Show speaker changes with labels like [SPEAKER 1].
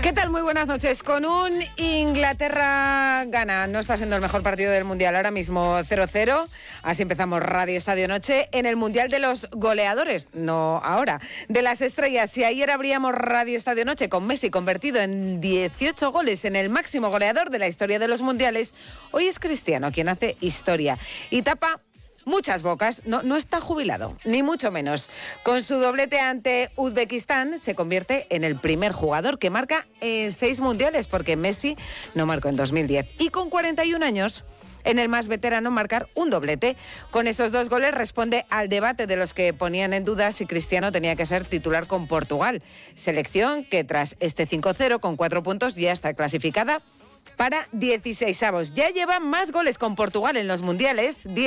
[SPEAKER 1] ¿Qué tal? Muy buenas noches. Con un Inglaterra-Ghana, no está siendo el mejor partido del Mundial, ahora mismo 0-0. Así empezamos Radio Estadio Noche en el Mundial de los goleadores, no ahora, de las estrellas. Si ayer abríamos Radio Estadio Noche con Messi convertido en 18 goles en el máximo goleador de la historia de los Mundiales, hoy es Cristiano quien hace historia y tapa muchas bocas. No está jubilado, ni mucho menos. Con su doblete ante Uzbekistán se convierte en el primer jugador que marca en 6 mundiales, porque Messi no marcó en 2010. Y con 41 años, en el más veterano marcar un doblete. Con esos 2 goles responde al debate de los que ponían en duda si Cristiano tenía que ser titular con Portugal. Selección que tras este 5-0 con 4 puntos ya está clasificada para 16avos. Ya lleva más goles con Portugal en los mundiales.